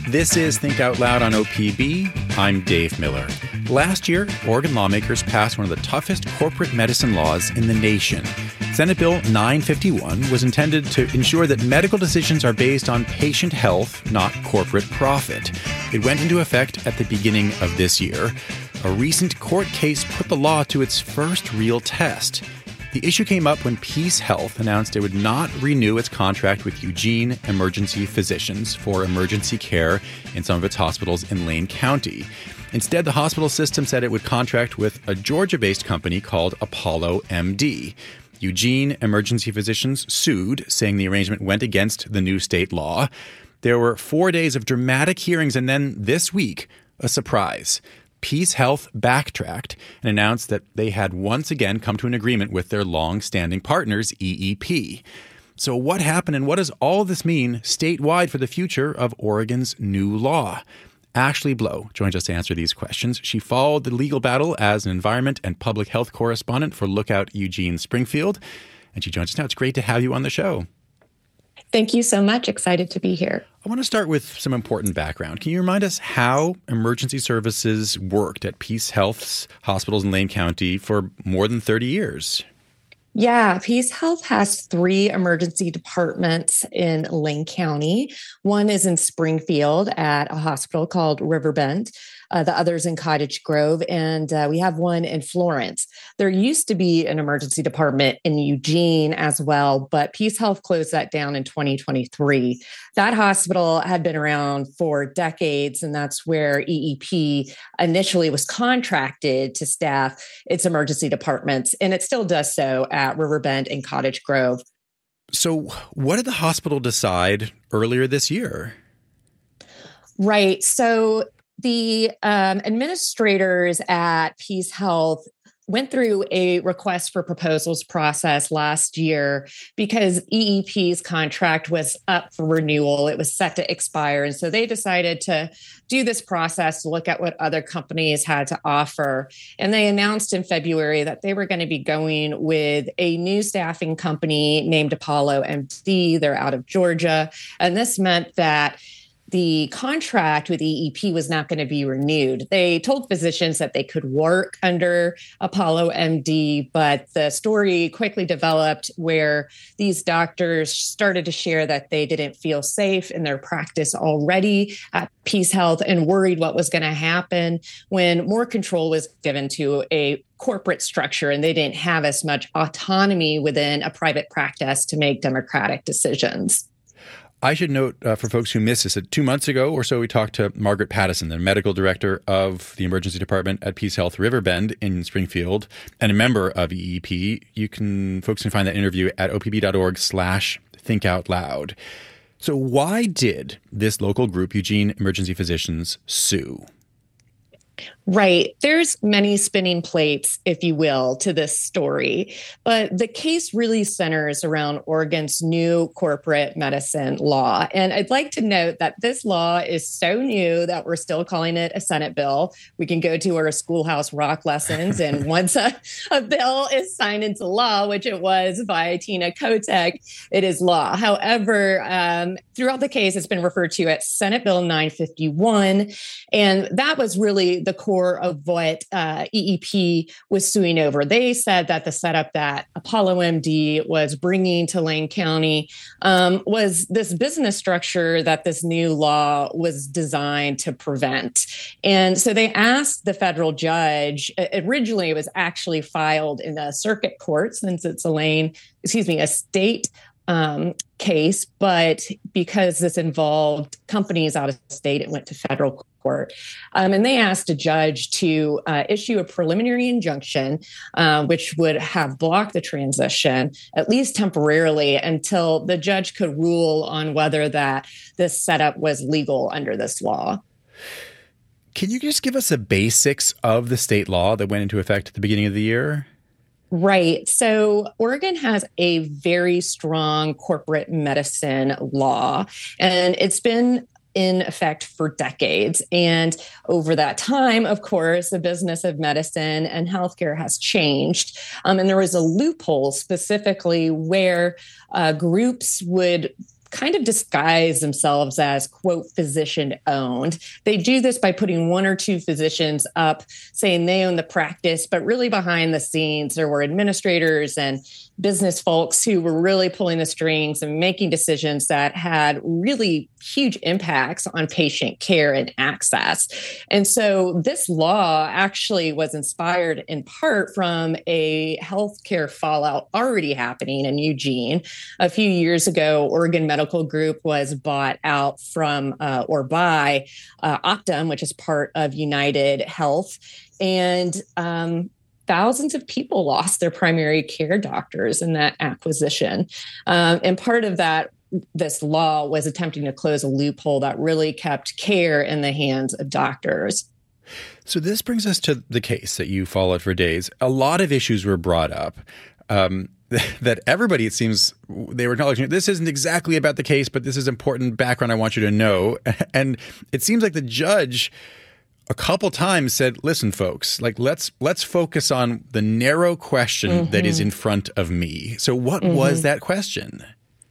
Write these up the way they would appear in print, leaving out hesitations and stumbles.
This is Think Out Loud on OPB. I'm Dave Miller. Last year, Oregon lawmakers passed one of the toughest corporate medicine laws in the nation. Senate Bill 951 was intended to ensure that medical decisions are based on patient health, not corporate profit. It went into effect at the beginning of this year. A recent court case put the law to its first real test. The issue came up when Peace Health announced it would not renew its contract with Eugene Emergency Physicians for emergency care in some of its hospitals in Lane County. Instead, the hospital system said it would contract with a Georgia-based company called Apollo MD. Eugene Emergency Physicians sued, saying the arrangement went against the new state law. There were 4 days of dramatic hearings, and then this week, a surprise. Peace Health backtracked and announced that they had once again come to an agreement with their long-standing partners, EEP. So what happened, and what does all of this mean statewide for the future of Oregon's new law? Ashley Blow joins us to answer these questions. She followed the legal battle as an environment and public health correspondent for Lookout Eugene Springfield, and she joins us now. It's great to have you on the show. Thank you so much. Excited to be here. I want to start with some important background. Can you remind us how emergency services worked at Peace Health's hospitals in Lane County for more than 30 years? Yeah, Peace Health has 3 emergency departments in Lane County. One is in Springfield at a hospital called Riverbend. The other's in Cottage Grove, and we have one in Florence. There used to be an emergency department in Eugene as well, but Peace Health closed that down in 2023. That hospital had been around for decades, and that's where EEP initially was contracted to staff its emergency departments, and it still does so at Riverbend and Cottage Grove. So what did the hospital decide earlier this year? Right. So the administrators at Peace Health went through a request for proposals process last year because EEP's contract was up for renewal. It was set to expire. And so they decided to do this process to look at what other companies had to offer. And they announced in February that they were going to be going with a new staffing company named Apollo MD. They're out of Georgia. And this meant that the contract with EEP was not going to be renewed. They told physicians that they could work under Apollo MD, but the story quickly developed where these doctors started to share that they didn't feel safe in their practice already at Peace Health and worried what was going to happen when more control was given to a corporate structure and they didn't have as much autonomy within a private practice to make democratic decisions. I should note for folks who missed this, that 2 months ago or so, we talked to Margaret Pattison, the medical director of the emergency department at Peace Health Riverbend in Springfield and a member of EEP. Folks can find that interview at opb.org/thinkoutloud. So why did this local group, Eugene Emergency Physicians, sue? Right. There's many spinning plates, if you will, to this story. But the case really centers around Oregon's new corporate medicine law. And I'd like to note that this law is so new that we're still calling it a Senate bill. We can go to our schoolhouse rock lessons. And once a bill is signed into law, which it was by Tina Kotek, it is law. However, throughout the case, it's been referred to as Senate Bill 951. And that was really the core of what EEP was suing over. They said that the setup that Apollo MD was bringing to Lane County was this business structure that this new law was designed to prevent. And so they asked the federal judge, originally it was actually filed in a circuit court since it's a state case, but because this involved companies out of state, it went to federal court. And they asked a judge to issue a preliminary injunction, which would have blocked the transition, at least temporarily, until the judge could rule on whether that this setup was legal under this law. Can you just give us the basics of the state law that went into effect at the beginning of the year? Right. So Oregon has a very strong corporate medicine law, and it's been in effect for decades. And over that time, of course, the business of medicine and healthcare has changed. And there was a loophole specifically where groups would kind of disguise themselves as, quote, physician owned. They do this by putting one or two physicians up saying they own the practice, but really behind the scenes, there were administrators and business folks who were really pulling the strings and making decisions that had really huge impacts on patient care and access. And so this law actually was inspired in part from a healthcare fallout already happening in Eugene. A few years ago, Oregon Medical Group was bought out from or by Optum, which is part of United Health. And thousands of people lost their primary care doctors in that acquisition. And part of that, this law was attempting to close a loophole that really kept care in the hands of doctors. So this brings us to the case that you followed for days. A lot of issues were brought up that everybody, it seems, they were acknowledging, this isn't exactly about the case, but this is important background I want you to know. And it seems like the judge a couple times said, listen, folks, like let's focus on the narrow question that is in front of me. So what was that question?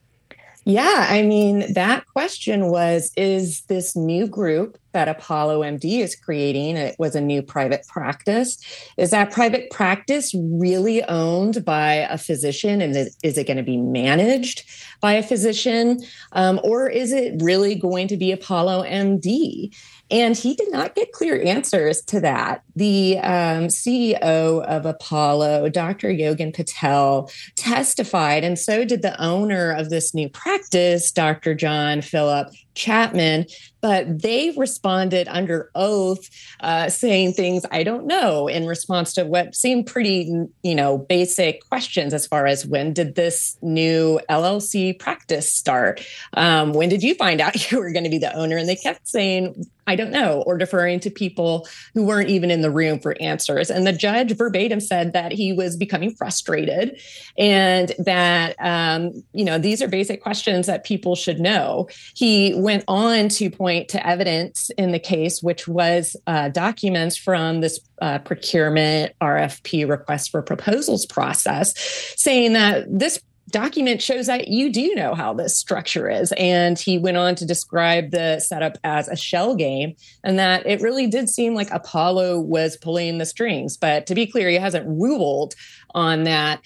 Yeah, I mean, that question was, is this new group that Apollo MD is creating, it was a new private practice, is that private practice really owned by a physician? And is it going to be managed by a physician? Or is it really going to be Apollo MD? And he did not get clear answers to that. The CEO of Apollo, Dr. Yogan Patel, testified, and so did the owner of this new practice, Dr. John Philip Chapman, but they responded under oath, saying things I don't know in response to what seemed pretty, basic questions as far as when did this new LLC practice start? When did you find out you were going to be the owner? And they kept saying, I don't know, or deferring to people who weren't even in the room for answers. And the judge verbatim said that he was becoming frustrated and that, these are basic questions that people should know. He went on to point to evidence in the case, which was documents from this procurement RFP request for proposals process, saying that this document shows that you do know how this structure is. And he went on to describe the setup as a shell game and that it really did seem like Apollo was pulling the strings. But to be clear, he hasn't ruled on that.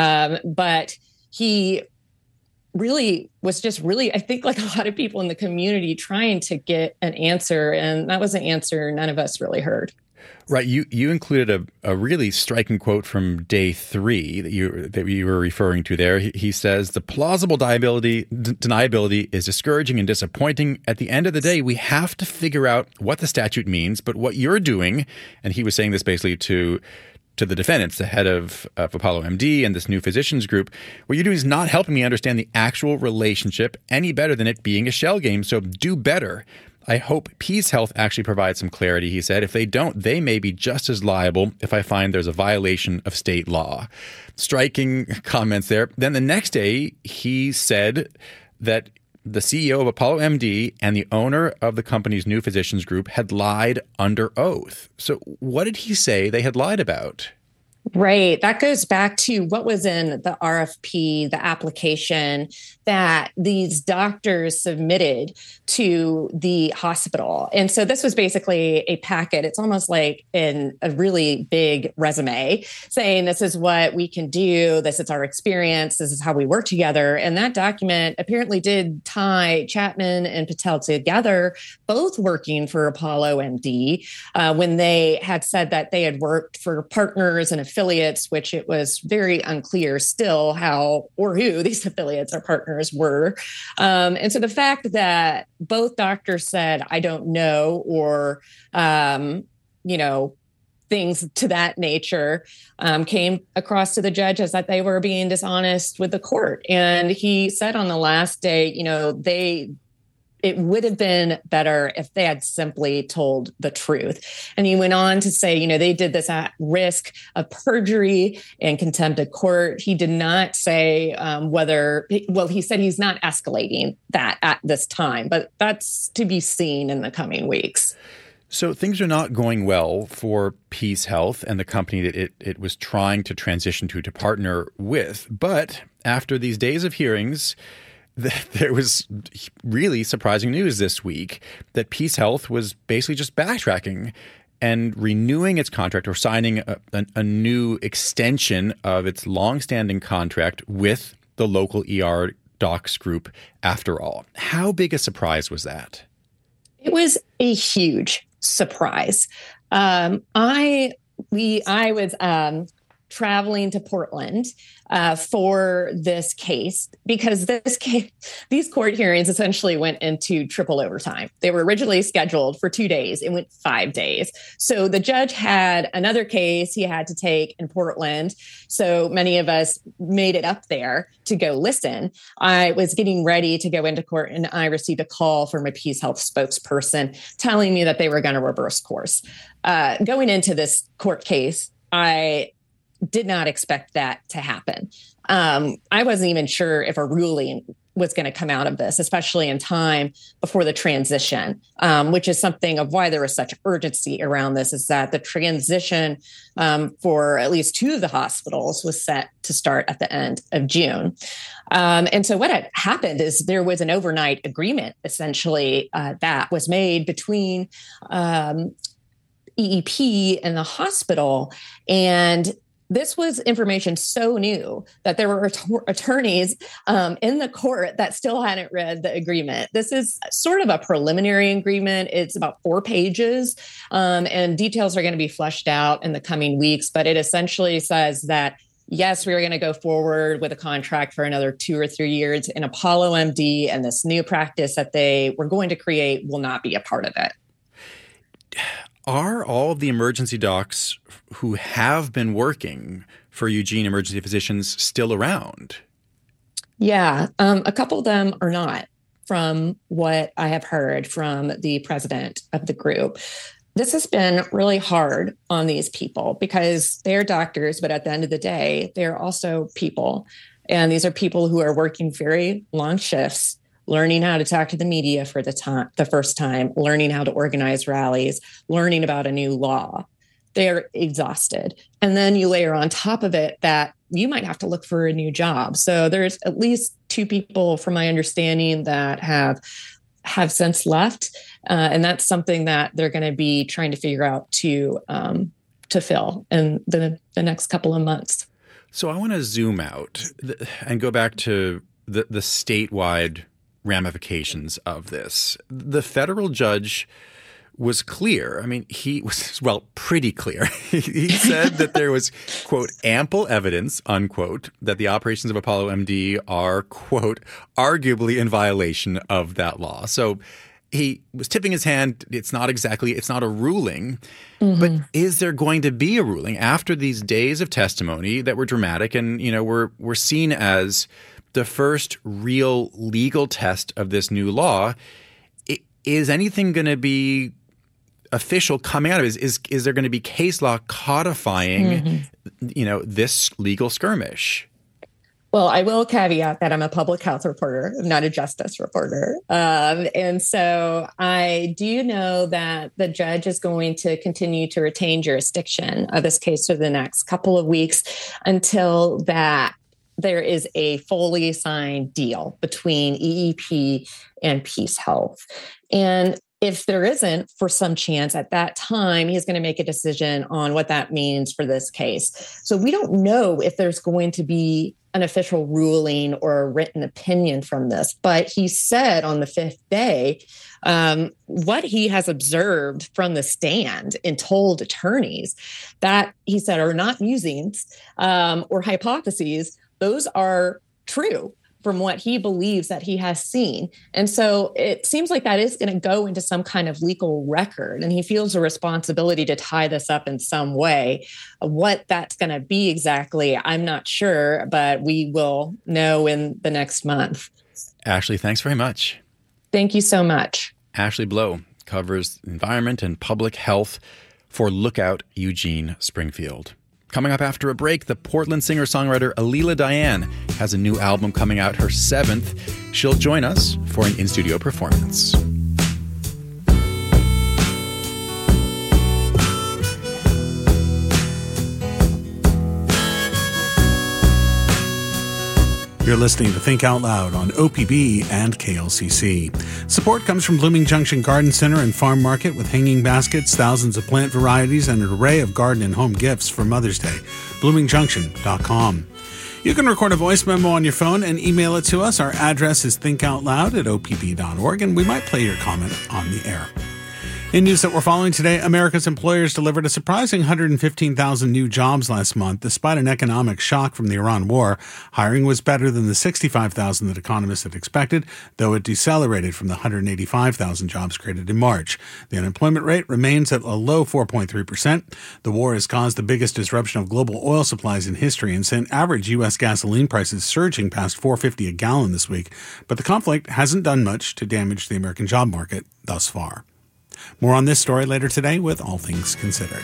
But he really was just I think like a lot of people in the community trying to get an answer. And that was an answer none of us really heard. Right. You included a really striking quote from day 3 that you were referring to there. He says, the plausible deniability is discouraging and disappointing. At the end of the day, we have to figure out what the statute means, but what you're doing, and he was saying this basically to the defendants, the head of Apollo MD and this new physicians group, what you're doing is not helping me understand the actual relationship any better than it being a shell game. So do better. I hope Peace Health actually provides some clarity, he said. If they don't, they may be just as liable if I find there's a violation of state law. Striking comments there. Then the next day, he said that the CEO of Apollo MD and the owner of the company's new physicians group had lied under oath. So what did he say they had lied about? Right. That goes back to what was in the RFP, the application that these doctors submitted to the hospital. And so this was basically a packet. It's almost like a really big resume saying this is what we can do. This is our experience. This is how we work together. And that document apparently did tie Chapman and Patel together, both working for Apollo MD, when they had said that they had worked for partners and affiliates, which it was very unclear still how or who these affiliates or partners were. And so the fact that both doctors said, I don't know, or, things to that nature came across to the judge as that they were being dishonest with the court. And he said on the last day, it would have been better if they had simply told the truth. And he went on to say, they did this at risk of perjury and contempt of court. He did not say he said he's not escalating that at this time, but that's to be seen in the coming weeks. So things are not going well for Peace Health and the company that it was trying to transition to partner with. But after these days of hearings, there was really surprising news this week that Peace Health was basically just backtracking and renewing its contract or signing a new extension of its longstanding contract with the local ER docs group after all. How big a surprise was that? It was a huge surprise. I was traveling to Portland for this case because these court hearings essentially went into triple overtime. They were originally scheduled for 2 days. It went 5 days. So the judge had another case he had to take in Portland. So many of us made it up there to go listen. I was getting ready to go into court and I received a call from a Peace Health spokesperson telling me that they were going to reverse course. Going into this court case, I did not expect that to happen. I wasn't even sure if a ruling was going to come out of this, especially in time before the transition, which is something of why there was such urgency around this, is that the transition for at least 2 of the hospitals was set to start at the end of June. And so what had happened is there was an overnight agreement, essentially, that was made between EEP and the hospital. And this was information so new that there were attorneys in the court that still hadn't read the agreement. This is sort of a preliminary agreement. It's about 4 pages, and details are going to be fleshed out in the coming weeks. But it essentially says that, yes, we are going to go forward with a contract for another 2 or 3 years in Apollo MD, and this new practice that they were going to create will not be a part of it. Are all of the emergency docs who have been working for Eugene Emergency Physicians still around? Yeah, a couple of them are not, from what I have heard from the president of the group. This has been really hard on these people because they're doctors, but at the end of the day, they're also people. And these are people who are working very long shifts, learning how to talk to the media for the first time, learning how to organize rallies, learning about a new law. They're exhausted. And then you layer on top of it that you might have to look for a new job. So there's at least 2 people, from my understanding, that have since left. And that's something that they're going to be trying to figure out to fill in the next couple of months. So I want to zoom out and go back to the statewide ramifications of this. The federal judge was clear. I mean, he was, pretty clear. He said that there was, quote, ample evidence, unquote, that the operations of Apollo MD are, quote, arguably in violation of that law. So he was tipping his hand. It's not a ruling, but is there going to be a ruling after these days of testimony that were dramatic and, were seen as the first real legal test of this new law? Is anything going to be official coming out of it? Is there going to be case law codifying, this legal skirmish? Well, I will caveat that I'm a public health reporter, not a justice reporter. And so I do know that the judge is going to continue to retain jurisdiction of this case for the next couple of weeks until that there is a fully signed deal between EEP and Peace Health. And if there isn't, for some chance at that time, he's going to make a decision on what that means for this case. So we don't know if there's going to be an official ruling or a written opinion from this. But he said on the 5th day, what he has observed from the stand and told attorneys that he said are not musings or hypotheses. Those are true from what he believes that he has seen. And so it seems like that is going to go into some kind of legal record. And he feels a responsibility to tie this up in some way. What that's going to be exactly, I'm not sure, but we will know in the next month. Ashley, thanks very much. Thank you so much. Ashley Blow covers environment and public health for Lookout Eugene Springfield. Coming up after a break, the Portland singer-songwriter Alila Diane has a new album coming out, her 7th. She'll join us for an in-studio performance. You're listening to Think Out Loud on OPB and KLCC. Support comes from Blooming Junction Garden Center and Farm Market with hanging baskets, thousands of plant varieties, and an array of garden and home gifts for Mother's Day. BloomingJunction.com. You can record a voice memo on your phone and email it to us. Our address is thinkoutloud@opb.org, and we might play your comment on the air. In news that we're following today, America's employers delivered a surprising 115,000 new jobs last month. Despite an economic shock from the Iran war, hiring was better than the 65,000 that economists had expected, though it decelerated from the 185,000 jobs created in March. The unemployment rate remains at a low 4.3%. The war has caused the biggest disruption of global oil supplies in history and sent average U.S. gasoline prices surging past $4.50 a gallon this week. But the conflict hasn't done much to damage the American job market thus far. More on this story later today with All Things Considered.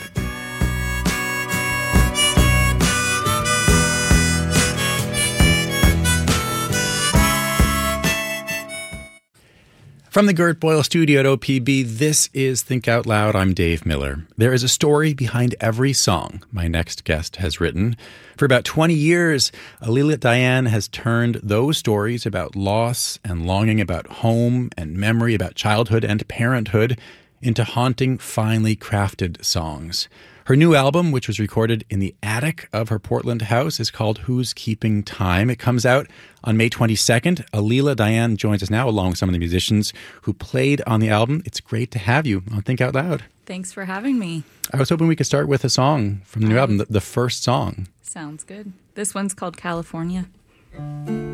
From the Gert Boyle studio at OPB, this is Think Out Loud. I'm Dave Miller. There is a story behind every song my next guest has written. For about 20 years, Alila Dayan has turned those stories about loss and longing, about home and memory, about childhood and parenthood, into haunting, finely crafted songs. Her new album, which was recorded in the attic of her Portland house, is called Who's Keeping Time. It comes out on May 22nd. Alila Dayan joins us now along with some of the musicians who played on the album. It's great to have you on Think Out Loud. Thanks for having me. I was hoping we could start with a song from the new album, the first song. Sounds good. This one's called California.